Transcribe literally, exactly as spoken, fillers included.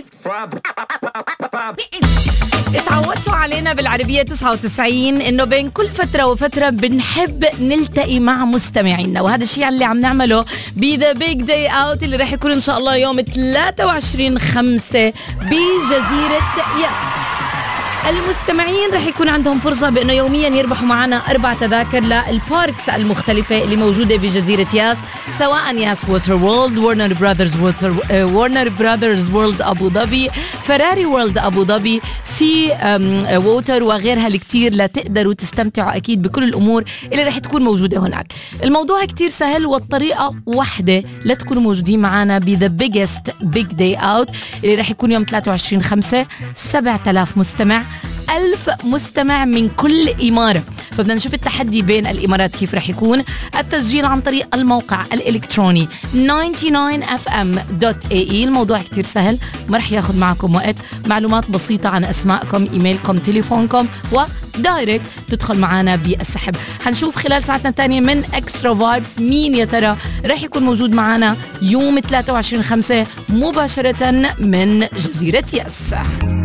اتعودتوا علينا بالعربية تسعة وتسعين انه بين كل فترة وفترة بنحب نلتقي مع مستمعينا، وهذا الشيء اللي عم نعمله بذا بيج داي اوت اللي رح يكون ان شاء الله يوم ثلاثة وعشرين خمسة بجزيرة يس. المستمعين رح يكون عندهم فرصة بأنه يوميا يربحوا معنا أربع تذاكر للباركس المختلفة اللي موجودة بجزيرة ياس، سواء ياس ووتر وورلد، ورنر براذرز ووتر ورنر براذرز وورلد أبو ظبي، فراري وورلد أبو ظبي، سي ووتر وغيرها الكتير. لا تقدروا تستمتعوا أكيد بكل الأمور اللي رح تكون موجودة هناك. الموضوع كتير سهل والطريقة واحدة لتكونوا موجودين معنا بذا بيجست بيج داي اوت اللي رح يكون يوم ثلاثة وعشرين خمسة. سبعة آلاف مستمع، ألف مستمع من كل إمارة. فبدنا نشوف التحدي بين الإمارات كيف رح يكون. التسجيل عن طريق الموقع الإلكتروني تسعة وتسعين إف إم دوت إيه إي. الموضوع كتير سهل، ما رح ياخد معكم وقت، معلومات بسيطة عن أسماءكم، إيميلكم، تليفونكم، ودايركت تدخل معنا بالسحب. حنشوف خلال ساعتنا الثانية من إكسترا فايبس مين يا ترى رح يكون موجود معنا يوم ثلاثة وعشرين خمسة مباشرة من جزيرة ياس.